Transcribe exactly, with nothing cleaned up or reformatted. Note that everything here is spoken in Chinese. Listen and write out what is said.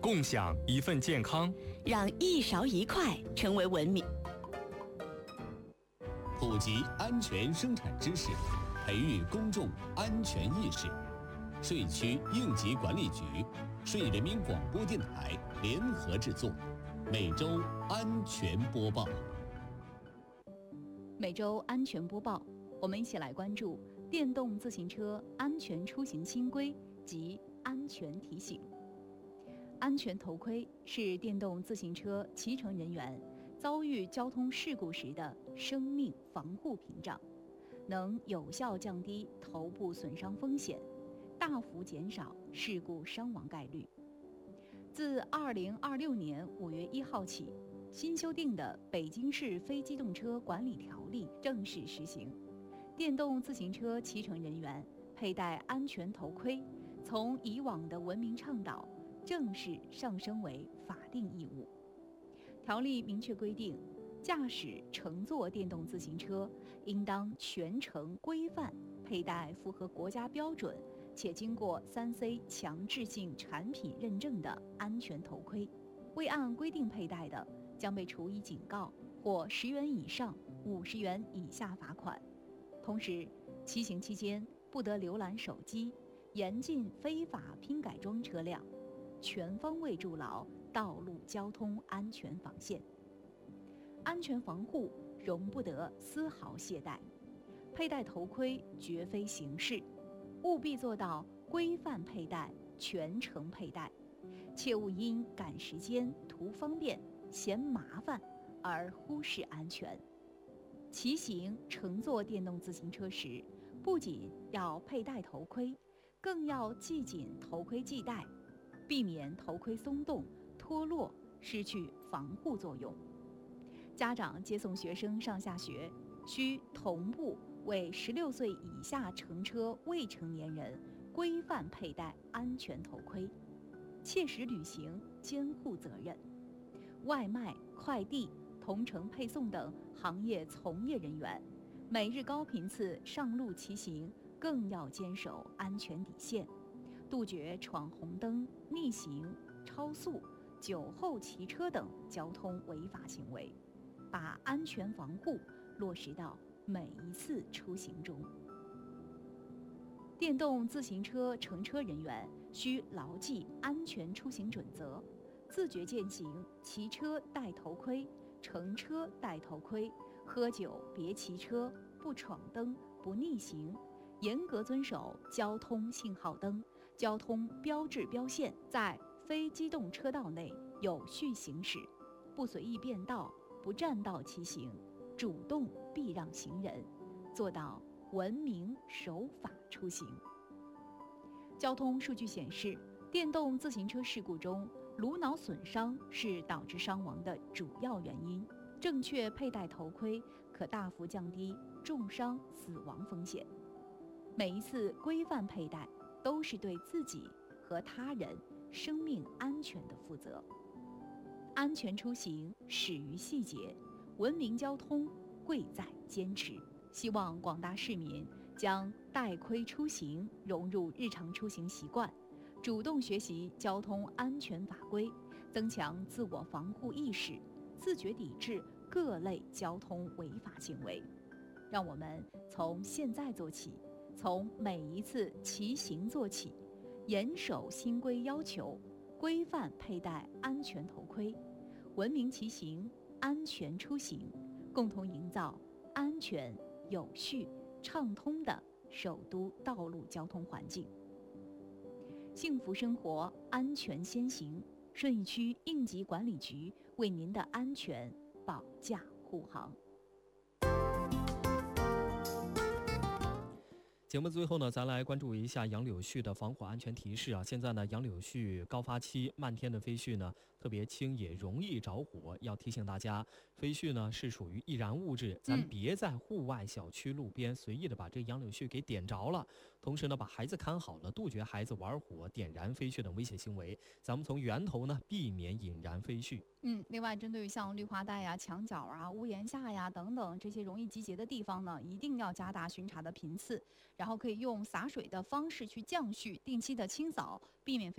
共享一份健康， 让一勺一块成为文明。 普及安全生产知识，培育公众安全意识。税区应急管理局、税人民广播电台联合制作，每周安全播报。 每周安全播报，我们一起来关注电动自行车安全出行新规及安全提醒。安全头盔是电动自行车骑乘人员遭遇交通事故时的生命防护屏障，能有效降低头部损伤风险，大幅减少事故伤亡概率。自二零二六年五月一号起，新修订的《北京市非机动车管理条例》正式实行，电动自行车骑乘人员佩戴安全头盔，从以往的文明倡导正式上升为法定义务。条例明确规定，驾驶乘坐电动自行车应当全程规范佩戴符合国家标准且经过 三 C 强制性产品认证的安全头盔，未按规定佩戴的将被处以警告或十元以上五十元以下罚款。同时，骑行期间不得浏览手机，严禁非法拼改装车辆，全方位筑牢道路交通安全防线。安全防护容不得丝毫懈怠，佩戴头盔绝非形式，务必做到规范佩戴、全程佩戴，切勿因赶时间、图方便、嫌麻烦而忽视安全。骑行乘坐电动自行车时，不仅要佩戴头盔，更要系紧头盔系带，避免头盔松动、脱落，失去防护作用。家长接送学生上下学，需同步为十六岁以下乘车未成年人规范佩戴安全头盔，切实履行监护责任。外卖、快递、同城配送等行业从业人员，每日高频次上路骑行更要坚守安全底线，杜绝闯红灯、逆行、超速、酒后骑车等交通违法行为，把安全防护落实到每一次出行中。电动自行车乘车人员需牢记安全出行准则，自觉践行骑车戴头盔、乘车戴头盔、喝酒别骑车、不闯灯、不逆行，严格遵守交通信号灯、交通标志标线，在非机动车道内有序行驶，不随意变道、不占道骑行，主动避让行人，做到文明守法出行。交通数据显示，电动自行车事故中，颅脑损伤是导致伤亡的主要原因。正确佩戴头盔可大幅降低重伤死亡风险。每一次规范佩戴，都是对自己和他人生命安全的负责。安全出行始于细节，文明交通贵在坚持。希望广大市民将戴盔出行融入日常出行习惯，主动学习交通安全法规，增强自我防护意识，自觉抵制各类交通违法行为。让我们从现在做起，从每一次骑行做起，严守新规要求，规范佩戴安全头盔，文明骑行，安全出行，共同营造安全、有序、畅通的首都道路交通环境。幸福生活，安全先行。顺义区应急管理局为您的安全保驾护航。 节目最后呢，咱来关注一下杨柳絮的防火安全提示啊。现在呢，杨柳絮高发期，漫天的飞絮呢特别轻，也容易着火。要提醒大家，飞絮呢是属于易燃物质，咱别在户外、小区、路边随意的把这杨柳絮给点着了。同时呢，把孩子看好了，杜绝孩子玩火、点燃飞絮等危险行为。咱们从源头呢避免引燃飞絮。 嗯，另外针对于像绿化带呀、墙角啊、屋檐下呀等等这些容易集结的地方呢，一定要加大巡查的频次，然后可以用洒水的方式去降絮，定期的清扫，避免飞